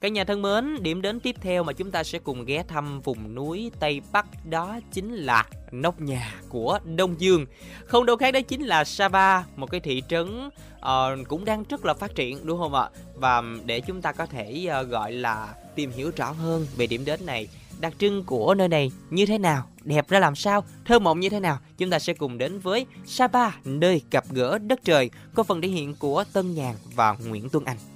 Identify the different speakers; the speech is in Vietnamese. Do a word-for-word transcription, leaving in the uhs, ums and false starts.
Speaker 1: Cả nhà thân mến, điểm đến tiếp theo mà chúng ta sẽ cùng ghé thăm vùng núi Tây Bắc đó chính là nóc nhà của Đông Dương. Không đâu khác đó chính là Sapa, một cái thị trấn uh, cũng đang rất là phát triển đúng không ạ? Và để chúng ta có thể uh, gọi là tìm hiểu rõ hơn về điểm đến này, đặc trưng của nơi này như thế nào, đẹp ra làm sao, thơ mộng như thế nào, chúng ta sẽ cùng đến với Sapa, nơi gặp gỡ đất trời, có phần thể hiện của Tân Nhàn và Nguyễn Tuấn Anh.